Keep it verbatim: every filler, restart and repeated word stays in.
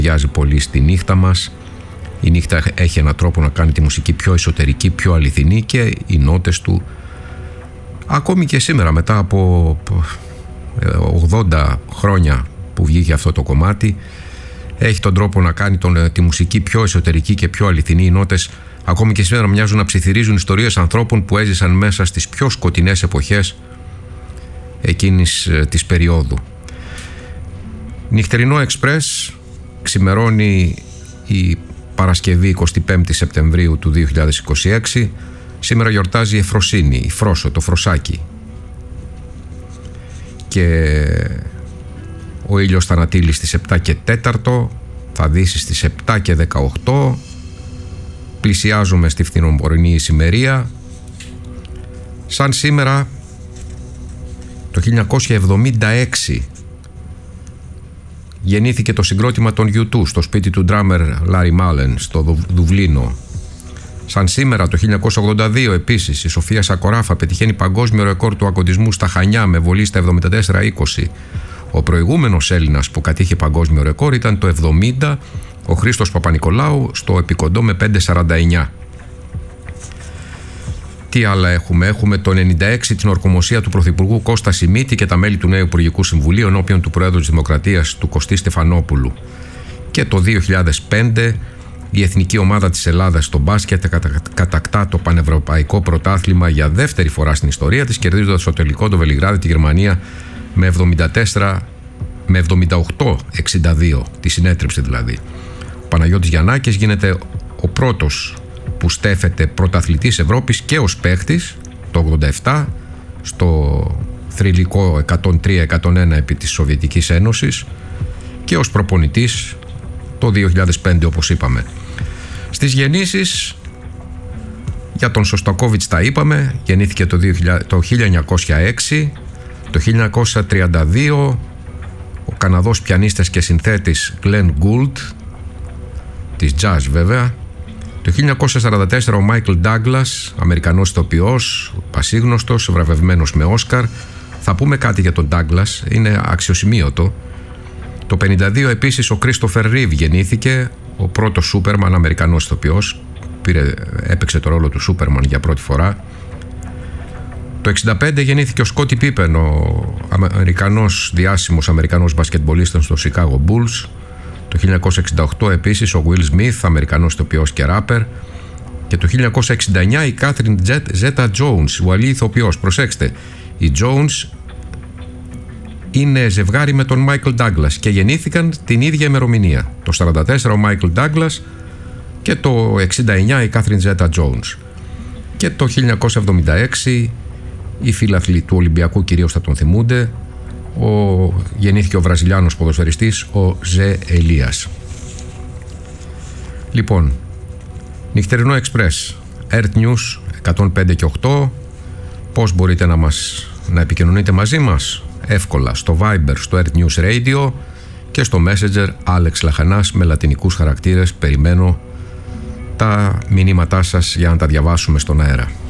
ταιριάζει πολύ στη νύχτα μας. Η νύχτα έχει έναν τρόπο να κάνει τη μουσική πιο εσωτερική, πιο αληθινή και οι νότες του, ακόμη και σήμερα μετά από ογδόντα χρόνια που βγήκε αυτό το κομμάτι, έχει τον τρόπο να κάνει τον, τη μουσική πιο εσωτερική και πιο αληθινή. Οι νότες ακόμη και σήμερα μοιάζουν να ψιθυρίζουν ιστορίες ανθρώπων που έζησαν μέσα στις πιο σκοτεινές εποχές εκείνης της περίοδου. Νυχτερινό Εξπρές, ξημερώνει η Παρασκευή εικοστή πέμπτη Σεπτεμβρίου του δύο χιλιάδες είκοσι έξι. Σήμερα γιορτάζει η Εφροσύνη, η Φρόσο, το Φροσάκι. Και ο ήλιος θα ανατείλει στις επτά και τέσσερα, θα δύσει στις επτά και δεκαοκτώ. Πλησιάζουμε στη φθινοπορεινή ησημερία. Σαν σήμερα το χίλια εννιακόσια εβδομήντα έξι γεννήθηκε το συγκρότημα των γιου τού στο σπίτι του ντράμερ Λάρι Μάλεν στο Δουβλίνο. Σαν σήμερα το χίλια εννιακόσια ογδόντα δύο επίσης η Σοφία Σακοράφα πετυχαίνει παγκόσμιο ρεκόρ του ακοντισμού στα Χανιά με βολή στα εβδομήντα τέσσερα είκοσι. Ο προηγούμενος Έλληνας που κατήχε παγκόσμιο ρεκόρ ήταν το εβδομήντα ο Χρήστος Παπανικολάου στο Επικοντό με πέντε σαράντα εννιά. Τι άλλα έχουμε? Έχουμε το ενενήντα έξι την ορκομοσία του Πρωθυπουργού Κώστα Σιμίτη και τα μέλη του νέου Υπουργικού Συμβουλίου ενώπιον του Προέδρου της Δημοκρατίας του Κωστή Στεφανόπουλου. Και το δύο χιλιάδες πέντε η Εθνική Ομάδα της Ελλάδας στο μπάσκετ κατακτά το Πανευρωπαϊκό Πρωτάθλημα για δεύτερη φορά στην ιστορία της, κερδίζοντας στο τελικό το Βελιγράδι τη Γερμανία με εβδομήντα τέσσερα με εβδομήντα οκτώ εξήντα δύο, τη συνέτριψη δηλαδή. Ο Παναγιώτης Γιαννάκης γίνεται ο πρώτος που στέφεται πρωταθλητής Ευρώπης και ως παίχτης το ογδόντα επτά στο θρυλικό εκατόν τρία εκατόν ένα επί της Σοβιετικής Ένωσης και ως προπονητής το δύο χιλιάδες πέντε, όπως είπαμε. Στις γεννήσεις για τον Σωστακόβιτς τα είπαμε, γεννήθηκε το, δύο χιλιάδες, το χίλια εννιακόσια έξι. Το χίλια εννιακόσια τριάντα δύο ο Καναδός πιανίστας και συνθέτης Glenn Gould, της jazz βέβαια. Το χίλια εννιακόσια σαράντα τέσσερα ο Μάικλ Ντάγκλας, Αμερικανός ηθοποιός, πασίγνωστος, βραβευμένος με Όσκαρ. Θα πούμε κάτι για τον Ντάγκλας, είναι αξιοσημείωτο. Το πενήντα δύο επίσης ο Κρίστοφερ Ρίβ γεννήθηκε, ο πρώτος Σούπερμαν Αμερικανός ηθοποιός, πήρε, έπαιξε το ρόλο του Σούπερμαν για πρώτη φορά. Το εξήντα πέντε γεννήθηκε ο Σκότι Πίπεν, ο Αμερικανός, διάσημος Αμερικανός μπασκετμπολίστας στο Chicago Bulls. Το χίλια εννιακόσια εξήντα οκτώ επίσης ο Will Smith, Αμερικανός ηθοποιός και ράπερ. Και το χίλια εννιακόσια εξήντα εννιά η Κάθριν Ζέτα Τζόουνς, Ουαλή ηθοποιός. Προσέξτε, η Τζόουνς είναι ζευγάρι με τον Μάικλ Ντάγκλας και γεννήθηκαν την ίδια ημερομηνία. Το σαράντα τέσσερα ο Μάικλ Ντάγκλας και το εξήντα εννιά η Κάθριν Ζέτα Τζόουνς. Και το χίλια εννιακόσια εβδομήντα έξι οι φίλαθλοι του Ολυμπιακού κυρίως θα τον θυμούνται, ο, γεννήθηκε ο Βραζιλιάνος ποδοσφαιριστής ο Ζε Ελίας. Λοιπόν, νυχτερινό Εξπρές, Earth News εκατόν πέντε και οκτώ. Πώς μπορείτε να μας να επικοινωνείτε μαζί μας? Εύκολα στο Viber, στο Earth News Radio και στο Messenger Alex Λαχανάς με λατινικούς χαρακτήρες. Περιμένω τα μηνύματά σας για να τα διαβάσουμε στον αέρα.